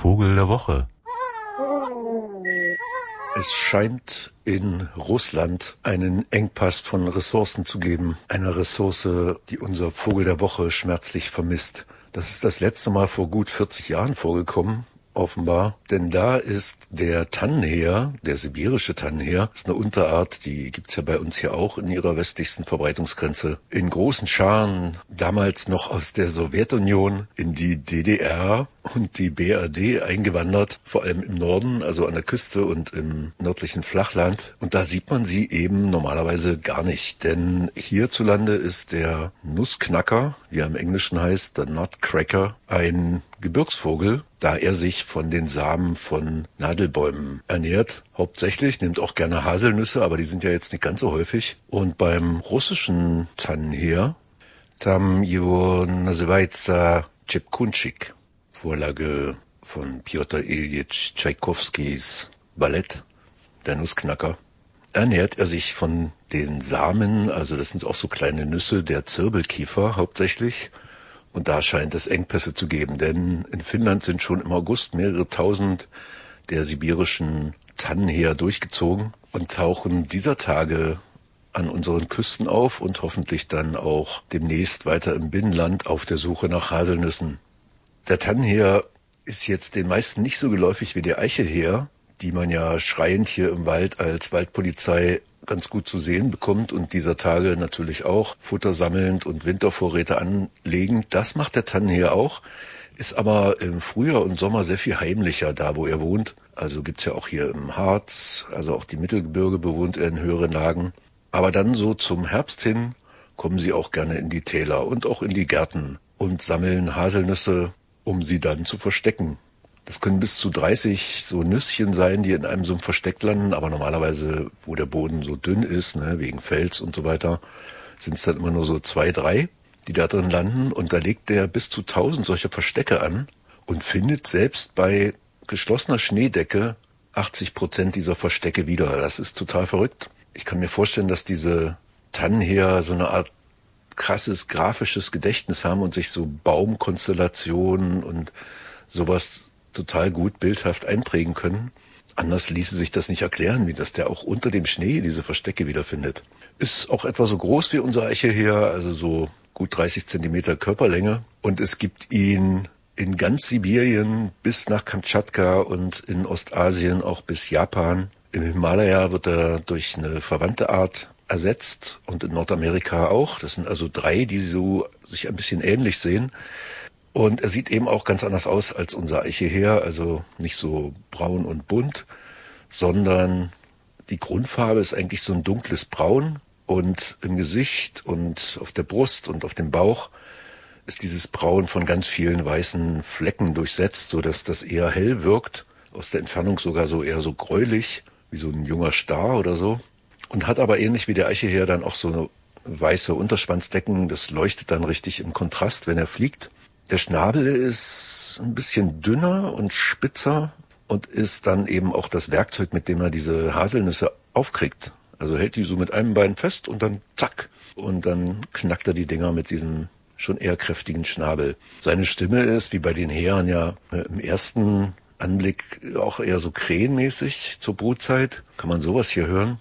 Vogel der Woche. Es scheint in Russland einen Engpass von Ressourcen zu geben. Eine Ressource, die unser Vogel der Woche schmerzlich vermisst. Das ist das letzte Mal vor gut 40 Jahren vorgekommen, offenbar. Denn da ist der Tannenheer, der sibirische Tannenheer, ist eine Unterart, die gibt's ja bei uns hier auch in ihrer westlichsten Verbreitungsgrenze, in großen Scharen, damals noch aus der Sowjetunion, in die DDR und die BRD eingewandert, vor allem im Norden, also an der Küste und im nördlichen Flachland. Und da sieht man sie eben normalerweise gar nicht, denn hierzulande ist der Nussknacker, wie er im Englischen heißt, der Nutcracker, ein Gebirgsvogel, da er sich von den Samen von Nadelbäumen ernährt. Hauptsächlich, nimmt auch gerne Haselnüsse, aber die sind ja jetzt nicht ganz so häufig. Und beim russischen Tannenheer, tam его называется Чепкунчик, Vorlage von Pjotr Iljitsch Tschaikowskis Ballett, der Nussknacker, ernährt er sich von den Samen, also das sind auch so kleine Nüsse der Zirbelkiefer hauptsächlich. Und da scheint es Engpässe zu geben, denn in Finnland sind schon im August mehrere tausend der sibirischen Tannenheer durchgezogen und tauchen dieser Tage an unseren Küsten auf und hoffentlich dann auch demnächst weiter im Binnenland auf der Suche nach Haselnüssen. Der Tannenheer ist jetzt den meisten nicht so geläufig wie der Eichelheer, die man ja schreiend hier im Wald als Waldpolizei ganz gut zu sehen bekommt und dieser Tage natürlich auch Futter sammelnd und Wintervorräte anlegend. Das macht der Tannenheer auch, ist aber im Frühjahr und Sommer sehr viel heimlicher da, wo er wohnt. Also gibt's ja auch hier im Harz, also auch die Mittelgebirge bewohnt er in höheren Lagen. Aber dann so zum Herbst hin kommen sie auch gerne in die Täler und auch in die Gärten und sammeln Haselnüsse, um sie dann zu verstecken. Das können bis zu 30 so Nüsschen sein, die in einem so einem Versteck landen, aber normalerweise, wo der Boden so dünn ist, wegen Fels und so weiter, sind es dann immer nur so 2, 3, die da drin landen. Und da legt der bis zu 1000 solcher Verstecke an und findet selbst bei geschlossener Schneedecke 80% dieser Verstecke wieder. Das ist total verrückt. Ich kann mir vorstellen, dass diese Tannenheer so eine Art krasses grafisches Gedächtnis haben und sich so Baumkonstellationen und sowas total gut bildhaft einprägen können. Anders ließe sich das nicht erklären, wie das der auch unter dem Schnee diese Verstecke wiederfindet. Ist auch etwa so groß wie unser Eichelheer, also so gut 30 Zentimeter Körperlänge. Und es gibt ihn in ganz Sibirien bis nach Kamtschatka und in Ostasien auch bis Japan. Im Himalaya wird er durch eine verwandte Art ersetzt und in Nordamerika auch. Das sind also 3, die so sich ein bisschen ähnlich sehen. Und er sieht eben auch ganz anders aus als unser Eichelheer, also nicht so braun und bunt, sondern die Grundfarbe ist eigentlich so ein dunkles Braun und im Gesicht und auf der Brust und auf dem Bauch ist dieses Braun von ganz vielen weißen Flecken durchsetzt, so dass das eher hell wirkt, aus der Entfernung sogar so eher so gräulich, wie so ein junger Star oder so, und hat aber ähnlich wie der Eichelheer dann auch so eine weiße Unterschwanzdecken, das leuchtet dann richtig im Kontrast, wenn er fliegt. Der Schnabel ist ein bisschen dünner und spitzer und ist dann eben auch das Werkzeug, mit dem er diese Haselnüsse aufkriegt. Also hält die so mit einem Bein fest und dann zack. Und dann knackt er die Dinger mit diesem schon eher kräftigen Schnabel. Seine Stimme ist, wie bei den Hähern ja im ersten Anblick auch eher so krähenmäßig zur Brutzeit. Kann man sowas hier hören?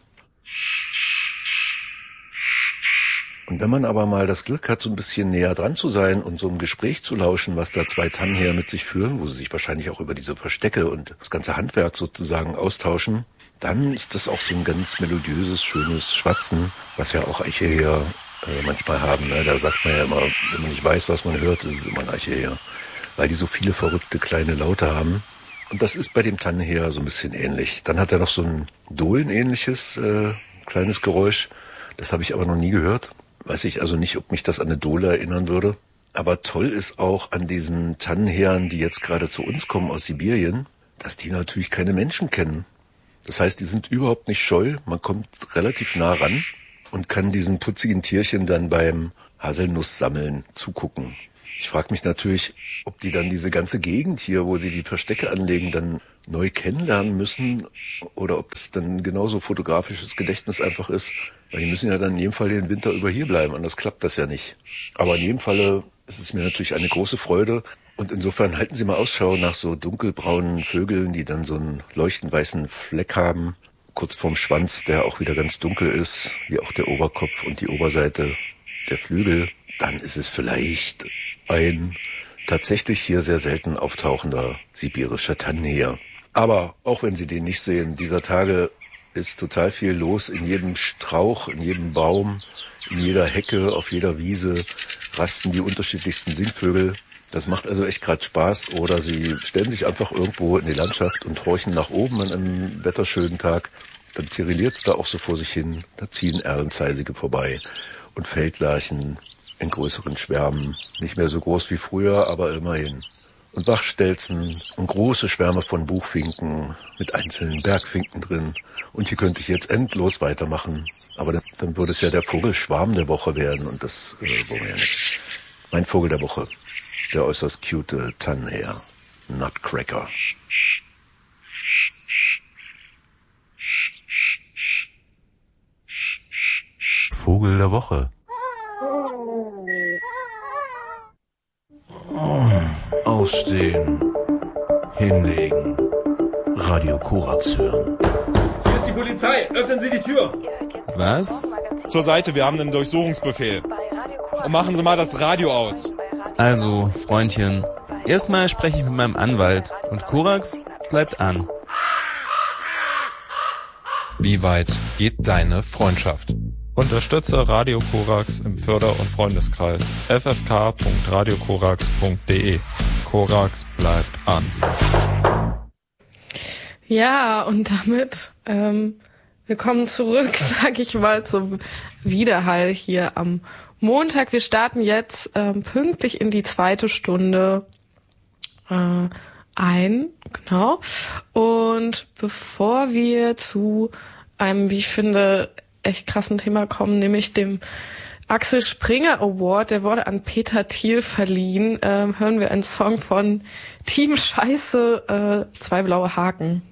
Und wenn man aber mal das Glück hat, so ein bisschen näher dran zu sein und so ein Gespräch zu lauschen, was da 2 Tannenheer mit sich führen, wo sie sich wahrscheinlich auch über diese Verstecke und das ganze Handwerk sozusagen austauschen, dann ist das auch so ein ganz melodiöses, schönes Schwatzen, was ja auch Eichelheer manchmal haben. Da sagt man ja immer, wenn man nicht weiß, was man hört, ist es immer ein Eichelheer, weil die so viele verrückte kleine Laute haben. Und das ist bei dem Tannenheer so ein bisschen ähnlich. Dann hat er noch so ein Dohlen-ähnliches kleines Geräusch. Das habe ich aber noch nie gehört. Weiß ich also nicht, ob mich das an eine Dohle erinnern würde. Aber toll ist auch an diesen Tannenheeren, die jetzt gerade zu uns kommen aus Sibirien, dass die natürlich keine Menschen kennen. Das heißt, die sind überhaupt nicht scheu. Man kommt relativ nah ran und kann diesen putzigen Tierchen dann beim Haselnusssammeln zugucken. Ich frage mich natürlich, ob die dann diese ganze Gegend hier, wo sie die Verstecke anlegen, dann neu kennenlernen müssen oder ob es dann genauso fotografisches Gedächtnis einfach ist. Weil die müssen ja dann in jedem Fall den Winter über hier bleiben, anders klappt das ja nicht. Aber in jedem Falle ist es mir natürlich eine große Freude Und insofern halten Sie mal Ausschau nach so dunkelbraunen Vögeln, die dann so einen leuchtend weißen Fleck haben, kurz vorm Schwanz, der auch wieder ganz dunkel ist, wie auch der Oberkopf und die Oberseite der Flügel. Dann ist es vielleicht ein tatsächlich hier sehr selten auftauchender sibirischer Tannenheer. Aber auch wenn Sie den nicht sehen, dieser Tage ist total viel los in jedem Strauch, in jedem Baum, in jeder Hecke, auf jeder Wiese rasten die unterschiedlichsten Singvögel. Das macht also echt gerade Spaß. Oder Sie stellen sich einfach irgendwo in die Landschaft und horchen nach oben an einem wetterschönen Tag. Dann tirilliert's da auch so vor sich hin. Da ziehen Erlenzeisige vorbei und Feldlerchen in größeren Schwärmen. Nicht mehr so groß wie früher, aber immerhin. Und Bachstelzen und große Schwärme von Buchfinken mit einzelnen Bergfinken drin. Und hier könnte ich jetzt endlos weitermachen. Aber dann würde es ja der Vogelschwarm der Woche werden und das wollen wir ja nicht. Mein Vogel der Woche, der äußerst cute Tannenheer, Nutcracker. Vogel der Woche. Aufstehen, hinlegen, Radio Korax hören. Hier ist die Polizei, öffnen Sie die Tür. Was? Zur Seite, wir haben einen Durchsuchungsbefehl. Und machen Sie mal das Radio aus. Also, Freundchen, erstmal spreche ich mit meinem Anwalt und Korax bleibt an. Wie weit geht deine Freundschaft? Unterstütze Radio Korax im Förder- und Freundeskreis ffk.radiokorax.de. Korax bleibt an. Ja, und damit willkommen zurück, sag ich mal, zum Widerhall hier am Montag. Wir starten jetzt pünktlich in die zweite Stunde ein, genau. Und bevor wir zu einem, wie ich finde, echt krassen Thema kommen, nämlich dem Axel Springer Award, der wurde an Peter Thiel verliehen, hören wir einen Song von Team Scheiße, 2 blaue Haken.